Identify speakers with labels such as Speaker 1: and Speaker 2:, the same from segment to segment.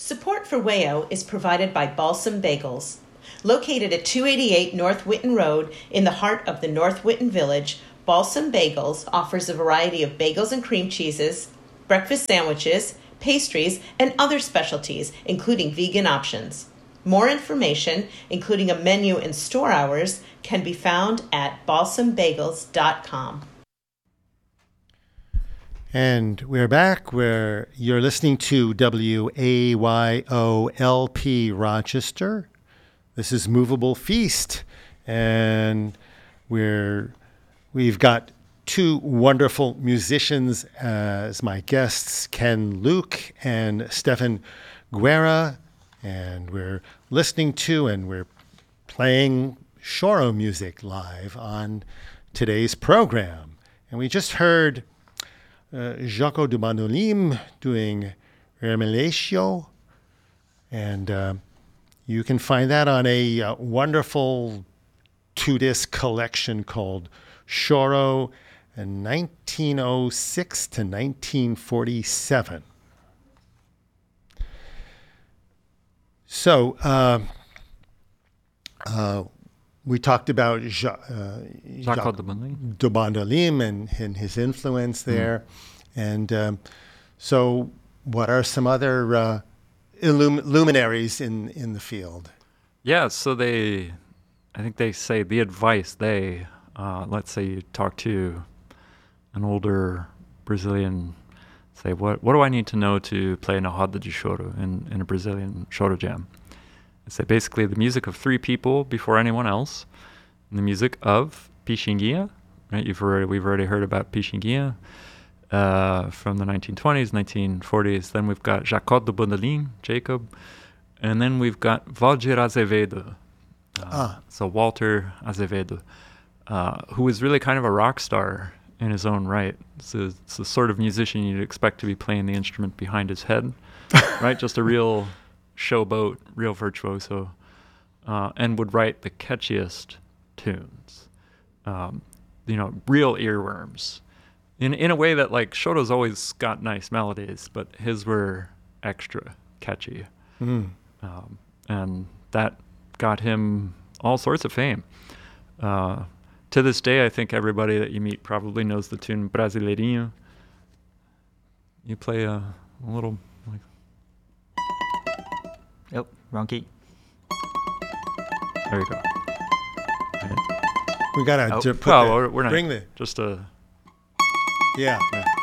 Speaker 1: Support for WAYO is provided by Balsam Bagels. Located at 288 North Whitten Road in the heart of the North Whitten Village, Balsam Bagels offers a variety of bagels and cream cheeses, breakfast sandwiches, pastries, and other specialties, including vegan options. More information, including a menu and store hours, can be found at balsambagels.com.
Speaker 2: And we're back where you're listening to WAYOLP Rochester. This is Movable Feast, and we've got two wonderful musicians as my guests, Ken Luke and Stefan Guerra, and we're listening to and we're playing Choro music live on today's program. And we just heard Jaco de Bandolim doing Remelatio, and you can find that on a wonderful two-disc collection called Choro 1906 to 1947. So we talked about
Speaker 3: Jaco
Speaker 2: de Bandolim and his influence there. And so what are some other luminaries in the field?
Speaker 3: Yeah, so I think they say the advice, let's say you talk to an older Brazilian, say, what do I need to know to play na roda de choro in a Brazilian choro jam? They say basically the music of three people before anyone else, and the music of Pixinguinha, right? We've already heard about Pixinguinha from the 1920s, 1940s. Then we've got Jaco de Bandolim, Jacob, and then we've got Valdir Azevedo. So Walter Azevedo, who was really kind of a rock star in his own right. So it's the sort of musician you'd expect to be playing the instrument behind his head, right? Just a real showboat, real virtuoso, and would write the catchiest tunes, real earworms. In a way that, like, Choro's always got nice melodies, but his were extra catchy. And that got him all sorts of fame. To this day, I think everybody that you meet probably knows the tune Brasileirinho. You play a little, like...
Speaker 4: Oh, wrong key.
Speaker 3: There you go. Right.
Speaker 2: We gotta
Speaker 3: we're not
Speaker 2: bring the
Speaker 3: just a...
Speaker 2: Yeah.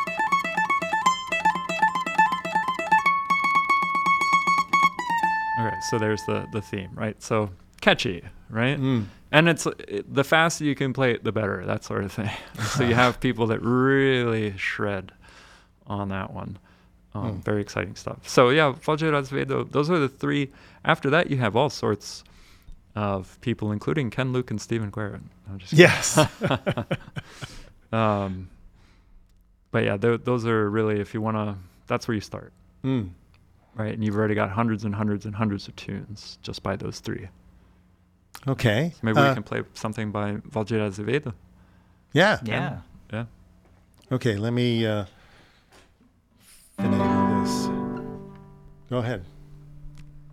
Speaker 3: Okay, so there's the theme, right? So catchy, right? And the faster you can play it, the better, that sort of thing. So you have people that really shred on that one. Very exciting stuff. So yeah, Valdir Azevedo, those are the three. After that, you have all sorts of people, including Ken Luke and Stefan Guerra.
Speaker 2: Yes.
Speaker 3: But yeah, those are really, if you want to, that's where you start. Right? And you've already got hundreds and hundreds and hundreds of tunes just by those three.
Speaker 2: Okay.
Speaker 3: So maybe we can play something by Valdir Azevedo.
Speaker 2: Yeah.
Speaker 4: Yeah.
Speaker 3: Yeah.
Speaker 2: Okay, let me finagle this. Go ahead.